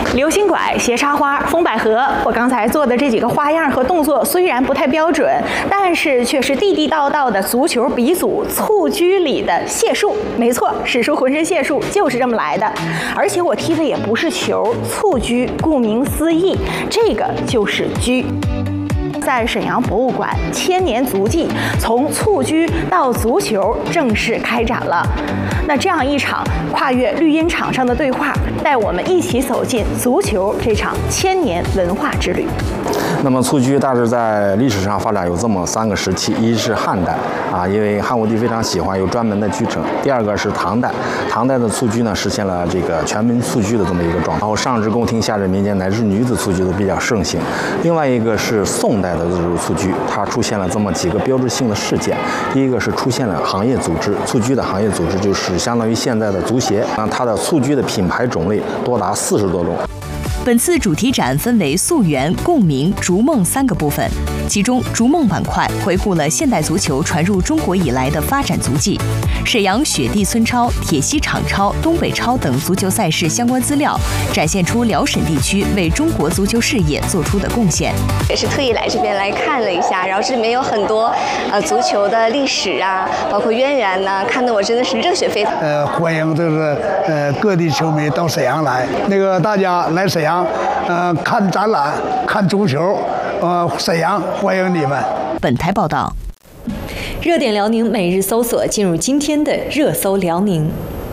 流星拐、斜插花、风百合，我刚才做的这几个花样和动作虽然不太标准，但是却是地地道道的足球鼻祖蹴鞠里的解数。没错，使出浑身解数就是这么来的。而且我踢的也不是球，蹴鞠顾名思义，这个就是鞠。在沈阳博物馆，1000年足迹从蹴鞠到足球正式开展了。那这样一场跨越绿茵场上的对话，带我们一起走进足球这场1000年文化之旅。 那么蹴鞠大致在历史上发展有这么3个时期，一是汉代因为汉武帝非常喜欢有专门的鞠程；第二个是唐代，唐代的蹴鞠呢实现了这个全民蹴鞠的这么一个状态，然后上至宫廷，下至民间，乃至女子蹴鞠都比较盛行。另外一个是宋代的这种蹴鞠，它出现了这么几个标志性的事件。第一个是出现了行业组织，蹴鞠的行业组织就是相当于现在的足协，它的蹴鞠的品牌种类多达40多种。 本次主题展分为溯源、共鸣、逐梦3个部分，其中逐梦板块回顾了现代足球传入中国以来的发展足迹，沈阳雪地村超、铁西场超、东北超等足球赛事相关资料，展现出辽沈地区为中国足球事业做出的贡献。 也是特意来这边来看了一下，然后这里面有很多足球的历史啊，包括渊源呢，看得我真的是热血沸腾。 欢迎就是各地球迷到沈阳来，大家来沈阳看展览、看足球，沈阳欢迎你们。 本台报道。 热点辽宁每日搜索进入今天的热搜辽宁。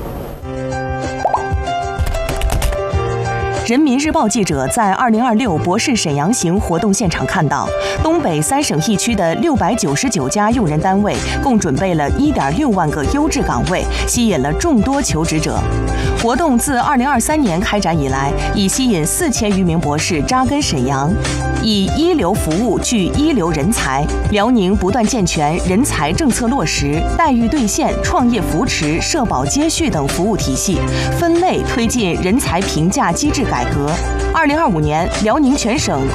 人民日报记者在2026博士沈阳行活动现场看到，东北3省1区的699家用人单位共准备了1.6万个优质岗位，吸引了众多求职者。活动自2023年开展以来，已吸引4000余名博士扎根沈阳，以一流服务聚一流人才。辽宁不断健全人才政策落实、待遇兑现、创业扶持、社保接续等服务体系，分类推进人才评价机制改革。2025年，辽宁全省